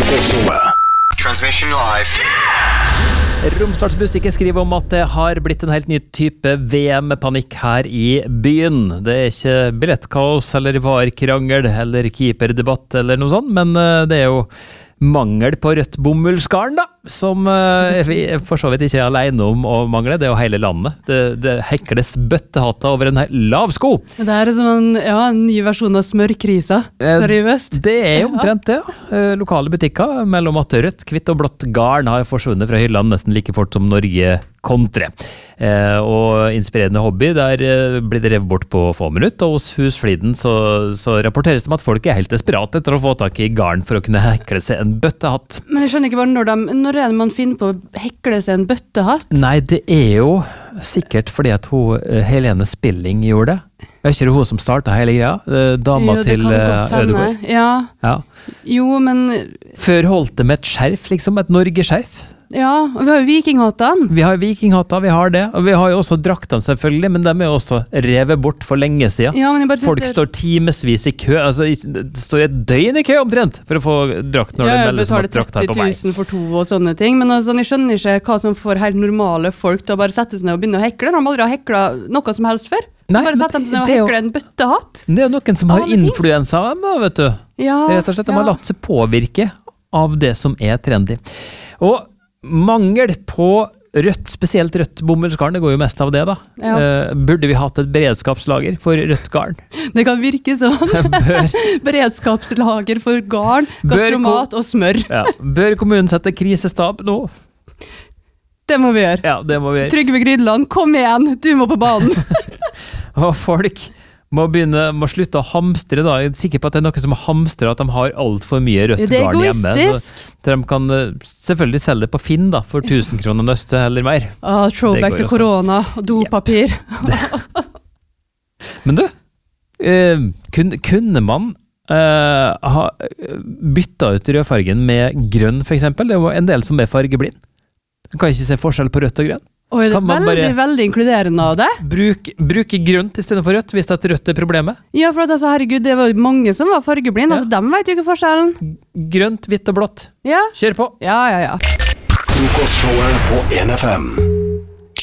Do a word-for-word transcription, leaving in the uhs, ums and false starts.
Frokostshowet. Transmission live. Romsdalsbustikke skriver om at det har blitt en helt ny type V M-panikk her i byen. Det er ikke billettkaos eller varkrangel eller keeperdebatt eller noe sånt, men det er jo mangel på rødt bomullsgarn da, som uh, vi for så vidt ikke er alene om å mangle. Det er jo hele landet. Det, det hekles bøttehatter over en lav sko. Det er som en, ja, en ny versjon av smørkrisa, seriøst. Det er jo omtrent det, ja. Lokale butikker mellom at rødt, hvitt og blått garn har forsvunnet fra hyllene nesten like fort som Norge kontre. Eh, og inspirerende hobby, der eh, blir det revet bort på få minutter, og hos Husfliden så, så rapporteres det om at folk er helt desperat etter å få tak i garn for å kunne hekle seg en bøttehatt. Men jeg skjønner ikke bare når, de, når er det man finner på å hekle seg en bøttehatt? Nei, det er jo sikkert fordi at hun, Helene Spilling gjorde det. Er ikke det hun som startet hele greia? Dama jo, til Ødegård. Ja. Ja. Jo, men... Før holdt det med et skjerf, liksom, et Norge-skjerf. Ja, og vi har jo vikinghattene. Vi har vikinghatter, vi har det. Og vi har jo også draktene selvfølgelig, men de er jo også revet bort for lenge siden. Ja, men jeg bare Folk synes det... står timesvis i kø, altså det står et døgn i kø omtrent for å få drakt når ja, det meldes som at drakt er på vei. tretti tusen for to og sånne ting, men altså, jeg skjønner ikke hva som får helt normale folk til å bare sette seg ned og begynne å hekle, når de aldri har heklet noe som helst før. Så Nei, bare sette dem seg ned og det er jo- hekle en bøttehatt. Det er jo noen som har Alle ting. influensa, vet du. Ja, Rett og slett, de har ja. latt seg påvirke av det som er trendy. Og mangel på rødt, spesielt rødt bomullsgarn, det går jo mest av det da. Ja. Eh, burde vi hatt et beredskapslager for rødt garn? Det kan virke sånn. Bør, Beredskapslager for garn, Bør gastromat og smør. ja, bør kommunen sette krisestab nå? Det må vi gjøre. Ja, det må vi gjøre. Trygve Grydland, kom igjen, du må på banen. Og folk må begynne, må slutte å hamstre da. Jeg er sikker på at det er noen som hamstrer at de har alt for mye rødt Ja, det er garn hjemme. egoistisk. Så, så de kan eh, selvfølgelig selge det på Finn da, for tusen kroner nøste eller mer. Ah, throwback Det går til også. korona og dopapir. Men du, eh, kunne, kunne man eh, ha bytta ut rødfargen med grønn for eksempel? Det er jo en del som er fargeblind. Du kan ikke se forskjell på rødt og grønn. Oi, det er Kan man veldig, bare- veldig inkluderende av det. Bruk, bruk grønt i stedet for rødt, hvis det er rødt er problemet. Ja, for at, altså, herregud, det var jo mange som var fargeblind, Ja. altså, dem vet jo ikke forskjellen. Grønt, hvitt og blått. Ja, Kjør på! ja, ja, ja. Frokostshowet på en F M.